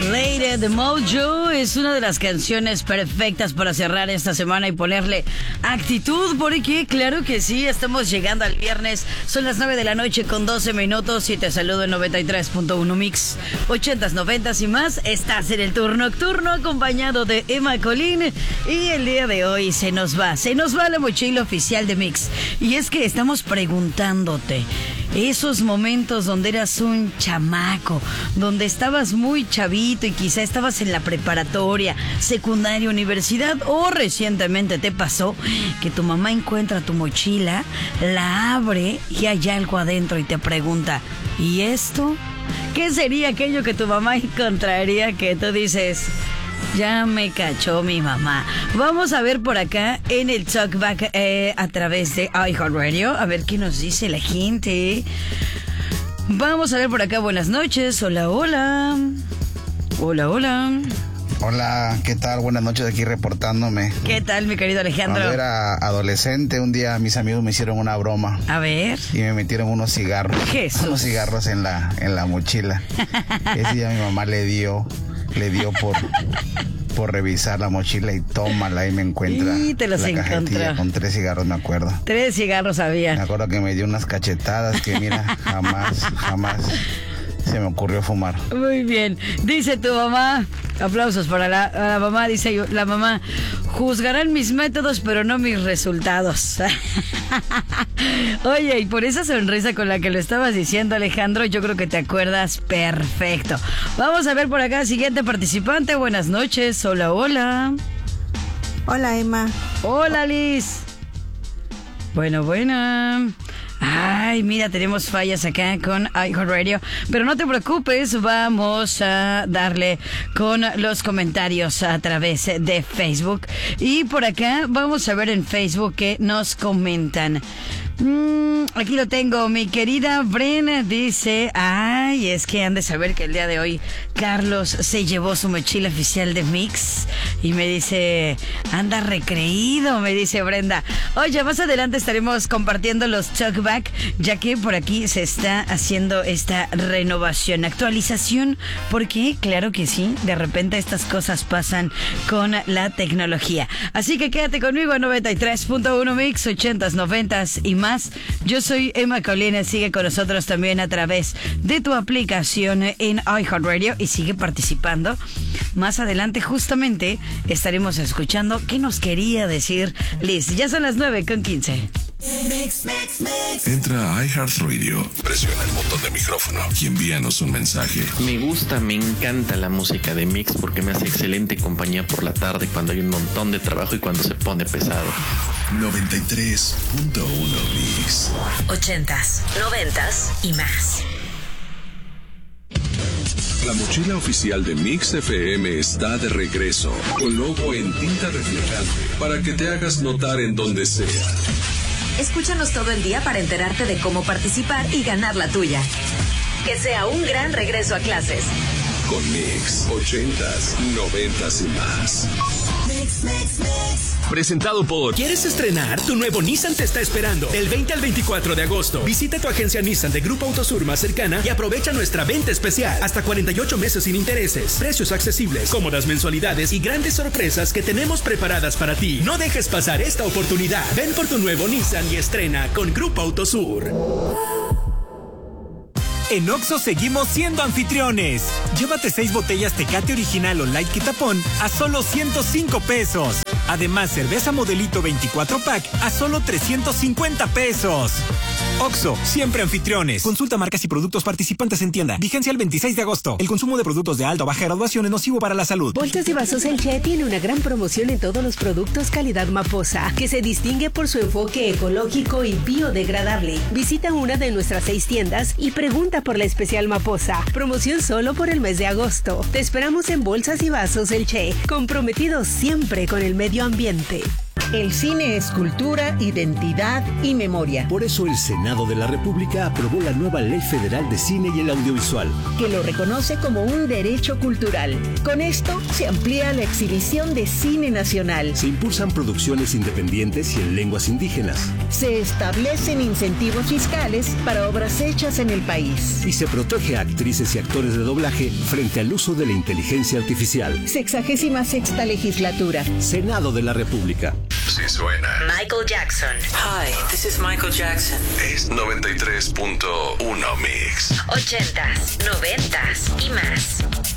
Lady de Mojo es una de las canciones perfectas para cerrar esta semana y ponerle actitud, porque claro que sí, estamos llegando al viernes, son las 9 de la noche con 12 minutos y te saludo en 93.1 Mix, 80s, 90s y más. Estás en el turno nocturno acompañado de Emma Colín y el día de hoy se nos va la mochila oficial de Mix. Y es que estamos preguntándote esos momentos donde eras un chamaco, donde estabas muy chavito y quizá estabas en la preparatoria, secundaria, universidad, o recientemente te pasó que tu mamá encuentra tu mochila, la abre y hay algo adentro y te pregunta, ¿y esto? ¿Qué sería aquello que tu mamá encontraría que tú dices, ya me cachó mi mamá? Vamos a ver por acá en el Talkback a través de iHeartRadio, a ver qué nos dice la gente. Vamos a ver por acá, buenas noches, hola, hola. Hola, hola. Hola, ¿qué tal? Buenas noches, aquí reportándome. ¿Qué tal, mi querido Alejandro? Cuando era adolescente, un día mis amigos me hicieron una broma. A ver. Y me metieron unos cigarros. Jesús. Unos cigarros en la mochila. Ese día mi mamá le dio por revisar la mochila y tómala, y me encuentra y te los la encontró cajetilla con 3 cigarros, me acuerdo. 3 cigarros había. Me acuerdo que me dio unas cachetadas que mira, jamás se me ocurrió fumar. Muy bien. Dice tu mamá, aplausos para la mamá, dice la mamá, juzgarán mis métodos pero no mis resultados. Oye, y por esa sonrisa con la que lo estabas diciendo, Alejandro, yo creo que te acuerdas perfecto. Vamos a ver por acá, siguiente participante. Buenas noches, hola, hola. Hola, Emma. Hola, Liz. Bueno. Ay, mira, tenemos fallas acá con iHeartRadio, pero no te preocupes, vamos a darle con los comentarios a través de Facebook. Y por acá vamos a ver en Facebook qué nos comentan. Aquí lo tengo, mi querida Bren dice, ay, es que han de saber que el día de hoy Carlos se llevó su mochila oficial de Mix y me dice, anda recreído, me dice Brenda. Oye, más adelante estaremos compartiendo los talkback, ya que por aquí se está haciendo esta renovación, actualización, porque claro que sí, de repente estas cosas pasan con la tecnología. Así que quédate conmigo en 93.1 Mix, 80s, 90s y más. Yo soy Emma Colina, sigue con nosotros también a través de tu aplicación en iHeartRadio y sigue participando. Más adelante justamente estaremos escuchando qué nos quería decir Liz. Ya son las 9:15. Entra a iHeartRadio, presiona el botón de micrófono y envíanos un mensaje. Me encanta la música de Mix porque me hace excelente compañía por la tarde cuando hay un montón de trabajo y cuando se pone pesado. 93.1 Mix. 80s, 90s y más. La mochila oficial de Mix FM está de regreso, con logo en tinta reflejante, para que te hagas notar en donde sea. Escúchanos todo el día para enterarte de cómo participar y ganar la tuya. Que sea un gran regreso a clases. Con Mix, 80s, 90s y más. Presentado por... ¿Quieres estrenar? Tu nuevo Nissan te está esperando. Del 20 al 24 de agosto. Visita tu agencia Nissan de Grupo Autosur más cercana y aprovecha nuestra venta especial. Hasta 48 meses sin intereses. Precios accesibles, cómodas mensualidades y grandes sorpresas que tenemos preparadas para ti. No dejes pasar esta oportunidad. Ven por tu nuevo Nissan y estrena con Grupo Autosur. En Oxxo seguimos siendo anfitriones. Llévate 6 botellas Tecate Original o Light Quitapón a solo 105 pesos. Además, cerveza Modelito 24 pack a solo 350 pesos. Oxxo, siempre anfitriones. Consulta marcas y productos participantes en tienda. Vigencia el 26 de agosto. El consumo de productos de alta o baja graduación es nocivo para la salud. Bolsas y Vasos El Che tiene una gran promoción en todos los productos calidad Maposa, que se distingue por su enfoque ecológico y biodegradable. Visita una de nuestras 6 tiendas y pregunta por la especial Maposa. Promoción solo por el mes de agosto. Te esperamos en Bolsas y Vasos El Che, comprometidos siempre con el medio ambiente. El cine es cultura, identidad y memoria. Por eso el Senado de la República aprobó la nueva Ley Federal de Cine y el Audiovisual, que lo reconoce como un derecho cultural. Con esto se amplía la exhibición de cine nacional. Se impulsan producciones independientes y en lenguas indígenas. Se establecen incentivos fiscales para obras hechas en el país. Y se protege a actrices y actores de doblaje frente al uso de la inteligencia artificial. 66ª legislatura. Senado de la República. Sí suena. Michael Jackson. Hi, this is Michael Jackson. Es 93.1 Mix. 80s, 90s y más.